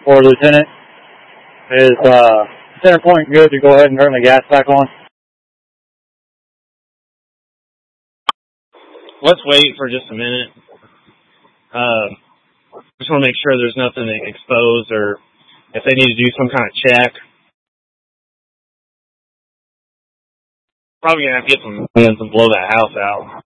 Or Lieutenant, is center point good to go ahead and turn the gas back on? Let's wait for just a minute. Just want to make sure there's nothing exposed, or if they need to do some kind of check. Probably going to have to get some hands and blow that house out.